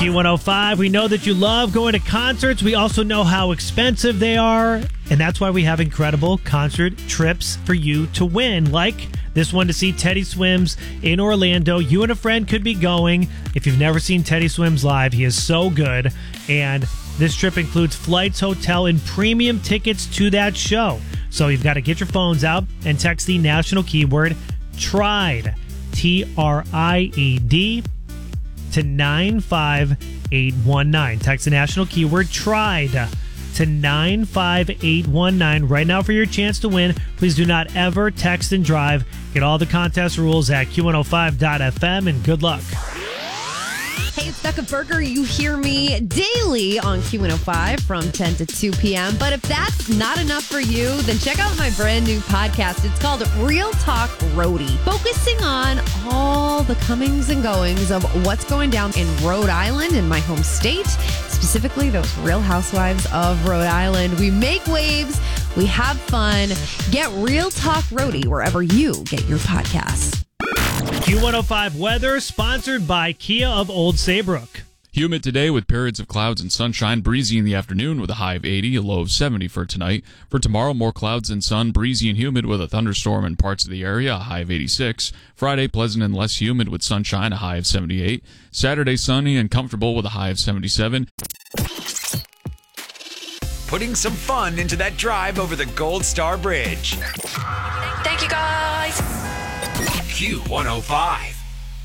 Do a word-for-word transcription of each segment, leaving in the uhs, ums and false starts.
Q one oh five, we know that you love going to concerts. We also know how expensive they are, and that's why we have incredible concert trips for you to win, like this one to see Teddy Swims in Orlando. You and a friend could be going. If you've never seen Teddy Swims live, he is so good, and this trip includes flights, hotel, and premium tickets to that show. So you've got to get your phones out and text the national keyword TRIED, T R I E D, to nine five eight one nine. Text the national keyword TRIED to nine five eight one nine right now for your chance to win. Please do not ever text and drive. Get all the contest rules at Q one oh five dot f m, and good luck. Hey, it's Becca Berger. You hear me daily on Q one oh five from ten to two p.m. But if that's not enough for you, then check out my brand new podcast. It's called Real Talk Roadie, focusing on all the comings and goings of what's going down in Rhode Island, in my home state, specifically those Real Housewives of Rhode Island. We make waves. We have fun. Get Real Talk Roadie wherever you get your podcasts. Q one oh five weather sponsored by Kia of Old Saybrook. Humid today with periods of clouds and sunshine, breezy in the afternoon with a high of eighty, a low of seventy for tonight. For tomorrow, more clouds and sun, breezy and humid with a thunderstorm in parts of the area, a high of eighty-six. Friday, pleasant and less humid with sunshine, a high of seventy-eight. Saturday, sunny and comfortable with a high of seventy-seven. Putting some fun into that drive over the Gold Star Bridge. Thank you, guys. Q one oh five.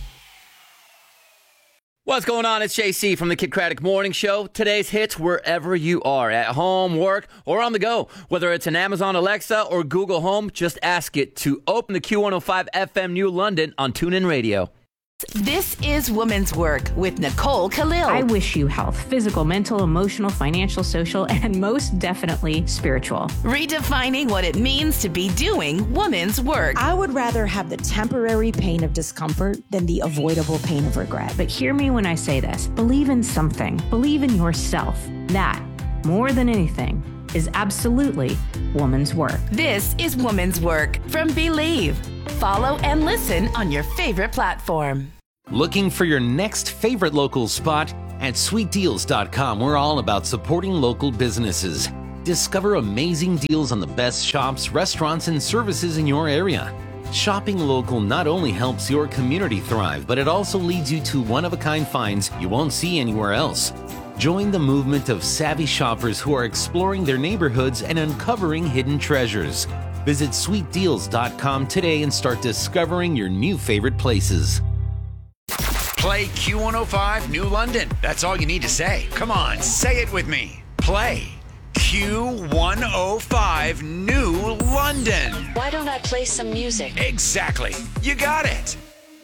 What's going on? It's J C from the Kid Craddock Morning Show. Today's hits wherever you are, at home, work, or on the go. Whether it's an Amazon Alexa or Google Home, just ask it to open the Q one oh five F M New London on TuneIn Radio. This is Women's Work with Nicole Khalil. I wish you health, physical, mental, emotional, financial, social, and most definitely spiritual. Redefining what it means to be doing women's work. I would rather have the temporary pain of discomfort than the avoidable pain of regret. But hear me when I say this. Believe in something. Believe in yourself. That, more than anything, is absolutely woman's work. This is Women's Work from Believe. Follow and listen on your favorite platform. Looking for your next favorite local spot? At sweet deals dot com, we're all about supporting local businesses. Discover amazing deals on the best shops, restaurants, and services in your area. Shopping local not only helps your community thrive, but it also leads you to one-of-a-kind finds you won't see anywhere else. Join the movement of savvy shoppers who are exploring their neighborhoods and uncovering hidden treasures. Visit sweet deals dot com today and start discovering your new favorite places. Play Q one oh five New London. That's all you need to say. Come on, say it with me. Play Q one oh five New London. Why don't I play some music? Exactly. You got it.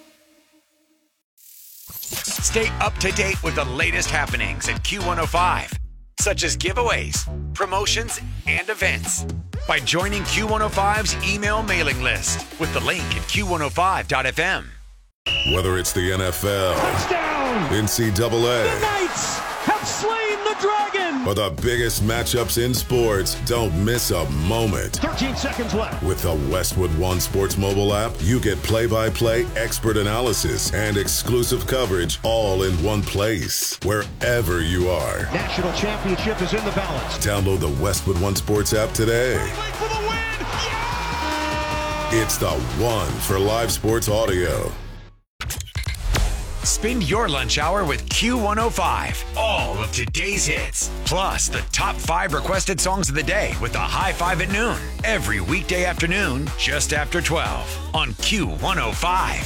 Stay up to date with the latest happenings at Q one oh five, such as giveaways, promotions, and events, by joining Q one oh five's email mailing list with the link at Q one oh five dot f m. Whether it's the N F L, touchdown, N C double A, the Knights have slain the dragon, or the biggest matchups in sports, don't miss a moment. thirteen seconds left. With the Westwood One Sports mobile app, you get play-by-play expert analysis and exclusive coverage all in one place, wherever you are. National championship is in the balance. Download the Westwood One Sports app today. Wait for the win! Yeah! It's the one for live sports audio. Spend your lunch hour with Q one oh five. All of today's hits. Plus the top five requested songs of the day with the high five at noon. Every weekday afternoon, just after twelve on Q one oh five.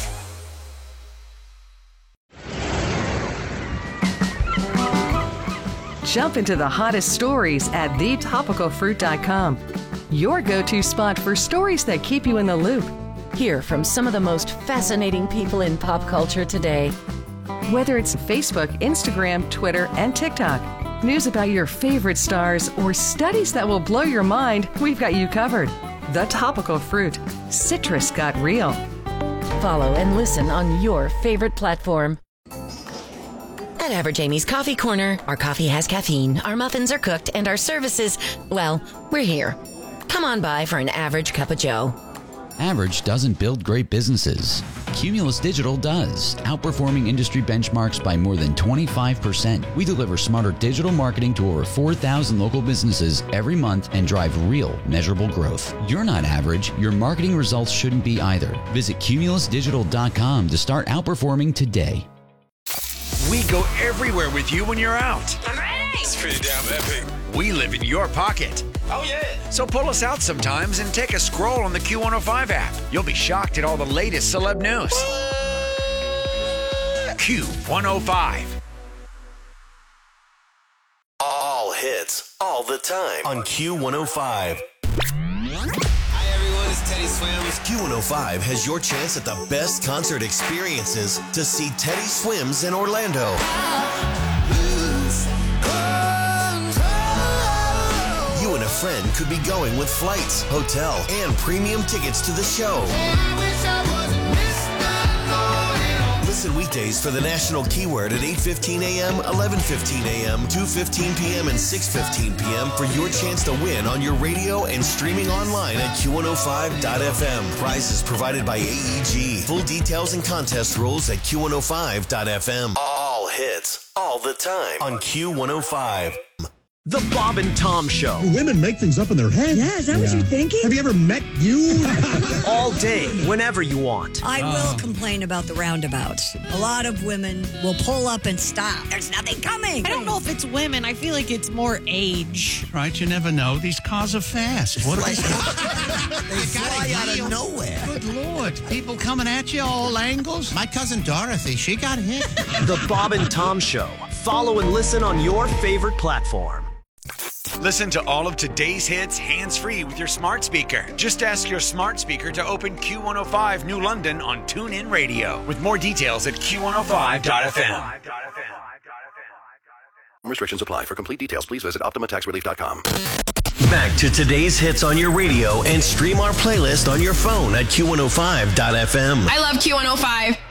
Jump into the hottest stories at the topical fruit dot com. Your go-to spot for stories that keep you in the loop. Hear from some of the most fascinating people in pop culture today. Whether it's Facebook, Instagram, Twitter, and TikTok, news about your favorite stars, or studies that will blow your mind, we've got you covered. The Topical Fruit. Citrus got real. Follow and listen on your favorite platform. At Average Amy's Coffee Corner, our coffee has caffeine, our muffins are cooked, and our services, well, we're here. Come on by for an average cup of joe. Average doesn't build great businesses. Cumulus Digital does, outperforming industry benchmarks by more than twenty-five percent. We deliver smarter digital marketing to over four thousand local businesses every month and drive real, measurable growth. You're not average. Your marketing results shouldn't be either. Visit cumulus digital dot com to start outperforming today. We go everywhere with you when you're out. I'm ready. It's pretty damn epic. We live in your pocket. Oh, yeah. So pull us out sometimes and take a scroll on the Q one oh five app. You'll be shocked at all the latest celeb news. Q one oh five. All hits, all the time on Q one oh five. Hi, everyone. It's Teddy Swims. Q one oh five has your chance at the best concert experiences to see Teddy Swims in Orlando. You and a friend could be going with flights, hotel, and premium tickets to the show. Listen weekdays for the national keyword at eight fifteen a.m., eleven fifteen a.m., two fifteen p.m., and six fifteen p.m. for your chance to win on your radio and streaming online at Q one oh five dot f m. Prizes provided by A E G. Full details and contest rules at Q one oh five dot f m. All hits, all the time on Q one oh five. The Bob and Tom Show. Do women make things up in their head? Yeah, is that yeah. what you're thinking? Have you ever met you? All day, whenever you want. I uh. will complain about the roundabouts. A lot of women will pull up and stop. There's nothing coming. I don't know if it's women. I feel like it's more age. Right, you never know. These cars are fast. What are they? They fly out of nowhere. Good Lord. People coming at you all angles. My cousin Dorothy, she got hit. The Bob and Tom Show. Follow and listen on your favorite platform. Listen to all of today's hits hands-free with your smart speaker. Just ask your smart speaker to open Q one oh five New London on TuneIn Radio. With more details at Q one oh five dot f m. Restrictions apply. For complete details, please visit optima tax relief dot com. Back to today's hits on your radio and stream our playlist on your phone at Q one oh five dot f m. I love Q one oh five.